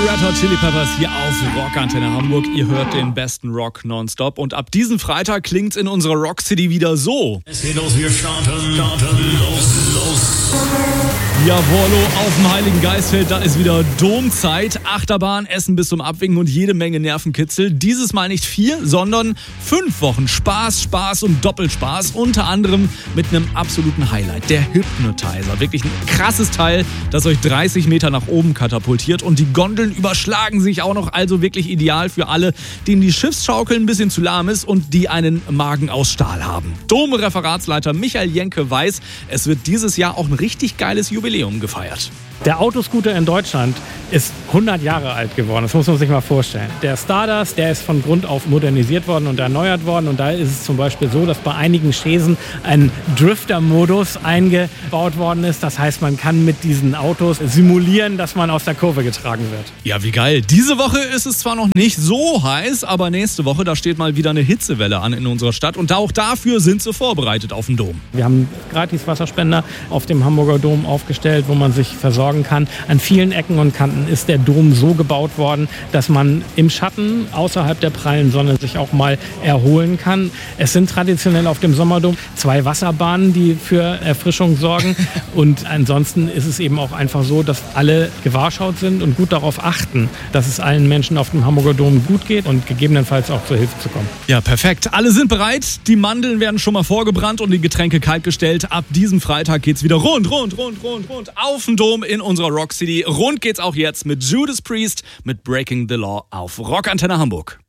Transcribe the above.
Red Hot Chili Peppers hier auf Rockantenne Hamburg. Ihr hört den besten Rock nonstop. Und ab diesem Freitag klingt's in unserer Rock City wieder so. Es geht los, wir starten los. Jawollo, auf dem Heiligen Geistfeld, da ist wieder Domzeit, Achterbahn, Essen bis zum Abwinken und jede Menge Nervenkitzel. Dieses Mal nicht 4, sondern 5 Wochen Spaß und Doppelspaß. Unter anderem mit einem absoluten Highlight, der Hypnotizer. Wirklich ein krasses Teil, das euch 30 Meter nach oben katapultiert. Und die Gondeln überschlagen sich auch noch, also wirklich ideal für alle, denen die Schiffsschaukel ein bisschen zu lahm ist und die einen Magen aus Stahl haben. Dom-Referatsleiter Michael Jenke weiß, es wird dieses Jahr auch ein richtig geiles Jubiläum gefeiert. Der Autoscooter in Deutschland ist 100 Jahre alt geworden, das muss man sich mal vorstellen. Der Stardust, der ist von Grund auf modernisiert worden und erneuert worden. Und da ist es zum Beispiel so, dass bei einigen Chaisen ein Drifter-Modus eingebaut worden ist. Das heißt, man kann mit diesen Autos simulieren, dass man aus der Kurve getragen wird. Ja, wie geil. Diese Woche ist es zwar noch nicht so heiß, aber nächste Woche, da steht mal wieder eine Hitzewelle an in unserer Stadt. Und auch dafür sind sie vorbereitet auf dem Dom. Wir haben gratis Wasserspender auf dem Hamburger Dom aufgestellt, wo man sich versorgen kann. An vielen Ecken und Kanten ist der Dom so gebaut worden, dass man im Schatten außerhalb der prallen Sonne sich auch mal erholen kann. Es sind traditionell auf dem Sommerdom 2 Wasserbahnen, die für Erfrischung sorgen. Und ansonsten ist es eben auch einfach so, dass alle gewahrschaut sind und gut darauf achten, dass es allen Menschen auf dem Hamburger Dom gut geht und gegebenenfalls auch zur Hilfe zu kommen. Ja, perfekt. Alle sind bereit. Die Mandeln werden schon mal vorgebrannt und die Getränke kaltgestellt. Ab diesem Freitag geht's wieder rund auf den Dom in unserer Rock City. Rund geht's auch jetzt mit Judas Priest mit Breaking the Law auf Rockantenne Hamburg.